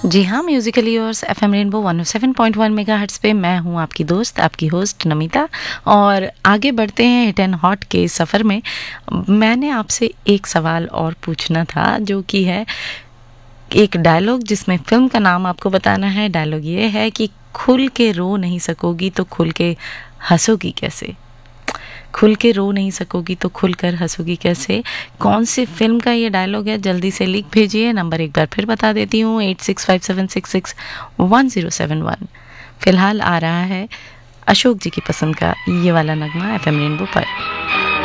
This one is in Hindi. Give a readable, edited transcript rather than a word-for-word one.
जी हाँ, Musically yours FM rainbow 107.1 megahertz पे मैं हूँ आपकी दोस्त, आपकी होस्ट नमिता। और आगे बढ़ते हैं हिट एंड हॉट के सफ़र में। मैंने आपसे एक सवाल और पूछना था, जो कि है एक डायलॉग जिसमें फ़िल्म का नाम आपको बताना है। डायलॉग ये है कि खुल के रो नहीं सकोगी तो खुल के हंसोगी कैसे। खुल के रो नहीं सकोगी तो खुल कर हंसोगी कैसे। कौन सी फिल्म का ये डायलॉग है, जल्दी से लिख भेजिए। नंबर एक बार फिर बता देती हूँ, 8657661071। फिलहाल आ रहा है अशोक जी की पसंद का ये वाला नगमा एफएम रेनबो पर।